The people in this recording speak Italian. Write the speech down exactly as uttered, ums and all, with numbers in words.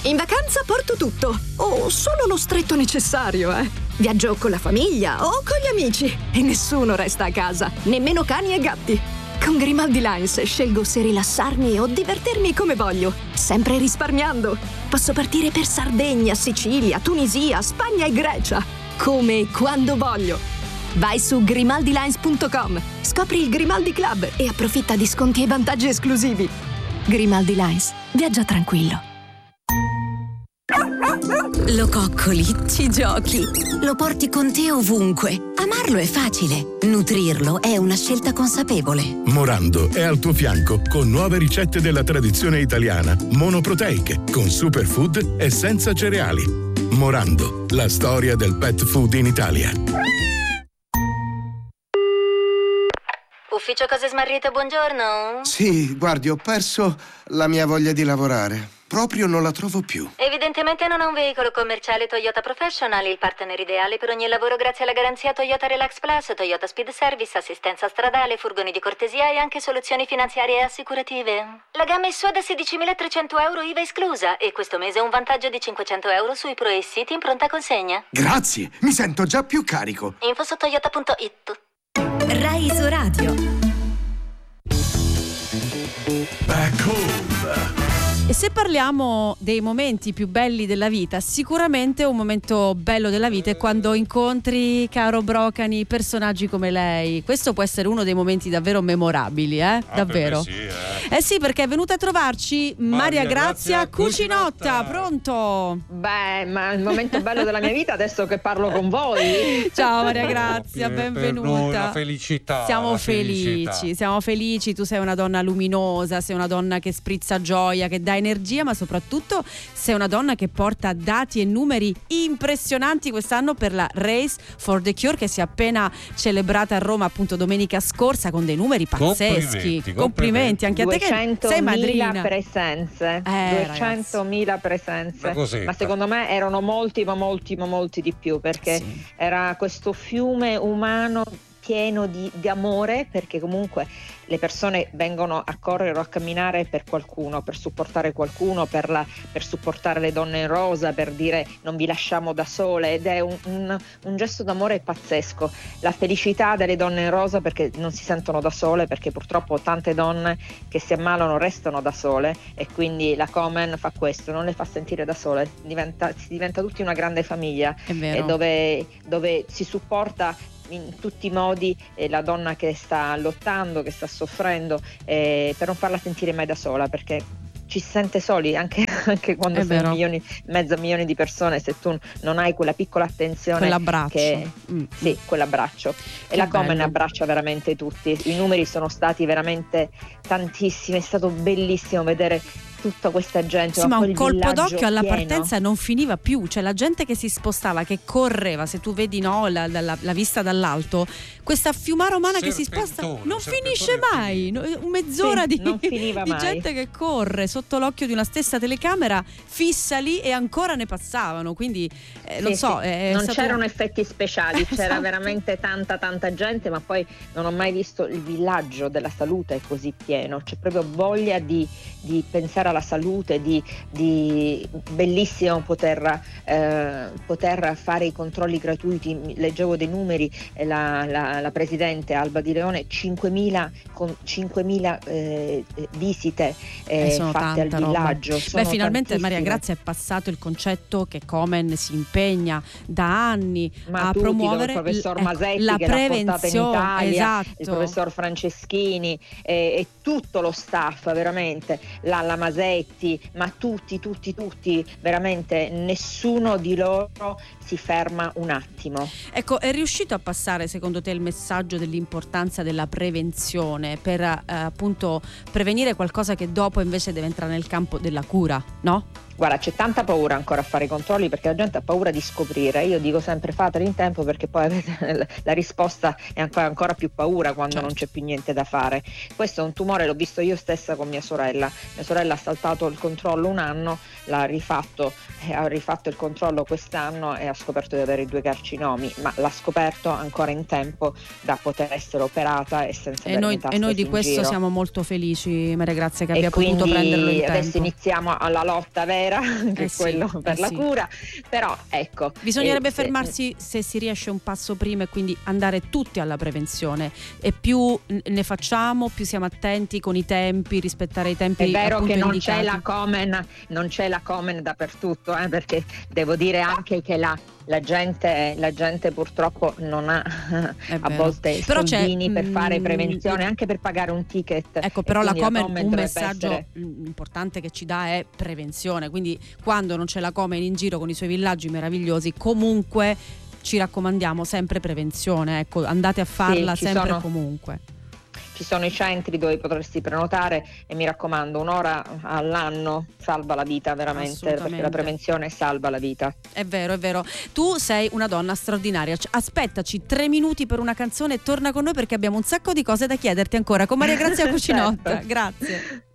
In vacanza porto tutto, o solo lo stretto necessario, eh. Viaggio con la famiglia o con gli amici e nessuno resta a casa, nemmeno cani e gatti. Con Grimaldi Lines scelgo se rilassarmi o divertirmi come voglio, sempre risparmiando. Posso partire per Sardegna, Sicilia, Tunisia, Spagna e Grecia, come e quando voglio. Vai su grimaldi lines punto com, scopri il Grimaldi Club e approfitta di sconti e vantaggi esclusivi. Grimaldi Lines, viaggia tranquillo. Lo coccoli, ci giochi, lo porti con te ovunque. Amarlo è facile, nutrirlo è una scelta consapevole. Morando è al tuo fianco con nuove ricette della tradizione italiana, monoproteiche, con superfood e senza cereali. Morando, la storia del pet food in Italia. Ufficio Cose Smarrite, buongiorno. Sì, guardi, ho perso la mia voglia di lavorare. Proprio non la trovo più. Evidentemente non ha un veicolo commerciale Toyota Professional, il partner ideale per ogni lavoro grazie alla garanzia Toyota Relax Plus, Toyota Speed Service, assistenza stradale, furgoni di cortesia e anche soluzioni finanziarie e assicurative. La gamma è sua da sedicimilatrecento euro I V A esclusa e questo mese un vantaggio di cinquecento euro sui Pro e City in pronta consegna. Grazie, mi sento già più carico. Info su toyota punto it. Rai su Radio. Back home. E se parliamo dei momenti più belli della vita, sicuramente un momento bello della vita è quando incontri, caro Brocani, personaggi come lei. Questo può essere uno dei momenti davvero memorabili, eh? Ah, davvero. Sì, eh. eh sì, perché è venuta a trovarci Maria, Maria Grazia, Grazia Cucinotta. Cucinotta. Pronto? Beh, ma il momento bello della mia vita adesso che parlo con voi. Ciao Maria Grazia, Per- benvenuta. Per noi la felicità. Siamo la felici, felicità. siamo felici, tu sei una donna luminosa, sei una donna che sprizza gioia, che dà energia, ma soprattutto sei una donna che porta dati e numeri impressionanti quest'anno per la Race for the Cure, che si è appena celebrata a Roma appunto domenica scorsa, con dei numeri pazzeschi. Complimenti, complimenti anche a te che sei madrina. duecentomila presenze, Eh, duecentomila presenze. Ma cos'è? Ma secondo me erano molti, ma molti, ma molti di più, perché Sì. era questo fiume umano pieno di, di amore, perché comunque le persone vengono a correre o a camminare per qualcuno, per supportare qualcuno, per, la, per supportare le donne in rosa, per dire non vi lasciamo da sole, ed è un, un, un gesto d'amore pazzesco. La felicità delle donne in rosa, perché non si sentono da sole, perché purtroppo tante donne che si ammalano restano da sole, e quindi la Komen fa questo, non le fa sentire da sole, diventa, si diventa tutti una grande famiglia, È vero. eh, dove, dove si supporta in tutti i modi eh, la donna che sta lottando, che sta soffrendo, eh, per non farla sentire mai da sola, perché ci si sente soli anche, anche quando È sei vero. milioni, mezzo milione di persone, se tu non hai quella piccola attenzione, Quell'abbraccio. che, Mm. sì, quell'abbraccio. Che E la Komen bello. abbraccia veramente tutti. I numeri sono stati veramente tantissimi, è stato bellissimo vedere tutta questa gente. Sì, ma poi un il colpo villaggio d'occhio alla pieno. partenza non finiva più, cioè la gente che si spostava, che correva, se tu vedi no, la, la- la vista dall'alto, questa fiumara umana che si sposta Serpentone, non serpentone finisce mai, no, mezz'ora Sì, di, non finiva di mai. gente che corre sotto l'occhio di una stessa telecamera fissa lì, e ancora ne passavano, quindi eh, non Sì, so, sì. è non stato- c'erano effetti speciali, c'era Esatto. veramente tanta tanta gente, ma poi non ho mai visto il villaggio della salute così pieno, c'è proprio voglia di, di pensare alla salute, di, di bellissimo poter, eh, poter fare i controlli gratuiti. Leggevo dei numeri, eh, la, la, la presidente Alba Di Leone, cinquemila, con cinquemila eh, visite eh, Eh, sono fatte al tanta roba. villaggio. Beh, Sono finalmente Maria tantissime. Grazia è passato il concetto che Komen si impegna da anni Ma a tutti, promuovere il professor ecco, Masetti la che l'ha portata in prevenzione, Italia, esatto. il professor Franceschini e, e tutto lo staff, veramente, la, la Masetti, ma tutti, tutti, tutti, veramente nessuno di loro si ferma un attimo. Ecco, è riuscito a passare secondo te il messaggio dell'importanza della prevenzione per eh, appunto prevenire qualcosa che dopo invece deve entrare nel campo della cura, no? Guarda, c'è tanta paura ancora a fare i controlli, perché la gente ha paura di scoprire. Io dico sempre fateli in tempo, perché poi avete la risposta è ancora, ancora più paura quando Certo. non c'è più niente da fare. Questo è un tumore, l'ho visto io stessa con mia sorella. Mia sorella ha saltato il controllo un anno, l'ha rifatto, eh, ha rifatto il controllo quest'anno e ha scoperto di avere due carcinomi, ma l'ha scoperto ancora in tempo da poter essere operata e senza E avere noi, metastasi e noi di in questo giro. siamo molto felici, Maria Grazia, che E abbia potuto quindi prenderlo in adesso tempo. iniziamo alla lotta vera, vera, che Eh è sì, quello per eh la sì. cura, però ecco. Bisognerebbe eh, se- fermarsi se si riesce un passo prima e quindi andare tutti alla prevenzione, e più ne facciamo più siamo attenti con i tempi, rispettare i tempi. È vero appunto che non indicati. c'è la Komen, non c'è la Komen dappertutto, eh, perché devo dire anche che la, la gente, la gente purtroppo non ha È a vero. volte Però c'è, soldini per fare mm, prevenzione, anche per pagare un ticket. Ecco, E però la quindi Komen, Komen un dovrebbe messaggio essere- mm, importante che ci dà è prevenzione, quindi quando non c'è la Komen in giro con i suoi villaggi meravigliosi, comunque ci raccomandiamo sempre prevenzione, ecco, andate a farla ci sempre e sono- comunque. Ci sono i centri dove potresti prenotare e mi raccomando, un'ora all'anno salva la vita veramente, perché Assolutamente. la prevenzione salva la vita. È vero, è vero. Tu sei una donna straordinaria. C- Aspettaci tre minuti per una canzone e torna con noi perché abbiamo un sacco di cose da chiederti ancora con Maria Grazia Cucinotta. Certo. Grazie.